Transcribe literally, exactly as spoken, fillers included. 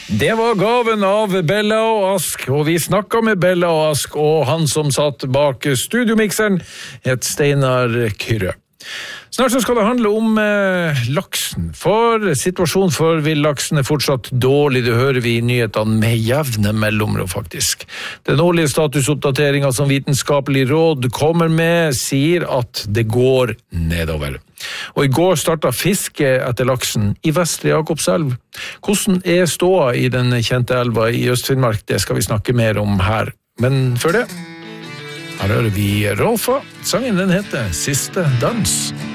Det var gaven av Bella og Ask, og vi snakket med Bella og Ask, og han som satt bak studiomikseren het Steinar Kyrre. Snart så skal det handle om eh, laksen, for situasjonen for villaksen er fortsatt dårlig, det hører vi i nyhetene med jevne mellomrom faktisk. Den årlige statusoppdateringen som vitenskapelig råd kommer med sier at det går nedover. Og i går startet fiske etter laksen i Vestre Jakobselv. Hvordan er ståa i den kjente elva i Øst-Finnmark? Det skal vi snakke mer om her. Men før det, her hører vi Rolfa. Sangen den heter Siste dans.